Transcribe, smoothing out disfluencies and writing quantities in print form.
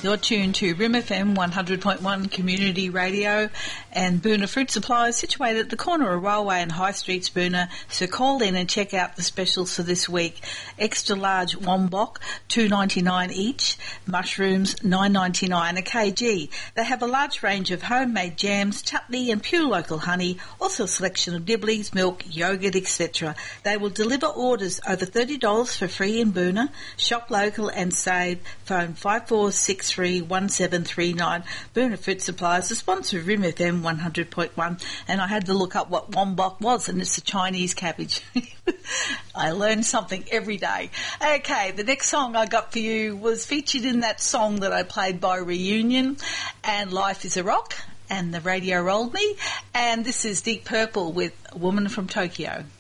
You're tuned to Rim FM 100.1 Community Radio and Boonah Fruit Supply, situated at the corner of Railway and High Streets, Boonah. So call in and check out the specials for this week. Extra large wombok, $2.99 each. Mushrooms, $9.99 a kg. They have a large range of homemade jams, chutney and pure local honey, also a selection of nibblies, milk, yogurt, etc. They will deliver orders over $30 for free in Boonah. Shop local and save. Phone 54631739. Boonah Fruit Supply is the sponsor of Rim FM 100.1, and I had to look up what wombok was, and it's a Chinese cabbage. I learn something every day. Okay, the next song I got for you was featured in that song that I played by Reunion, and Life is a Rock, and the radio rolled me, and this is Deep Purple with Woman from Tokyo.